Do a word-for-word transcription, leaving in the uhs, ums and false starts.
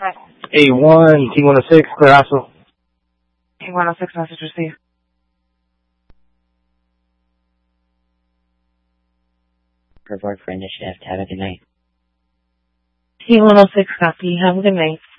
A one, T one oh six, clear hostile. T one oh six, message received. Report for initiative. Have a good night. T one oh six, copy. Have a good night.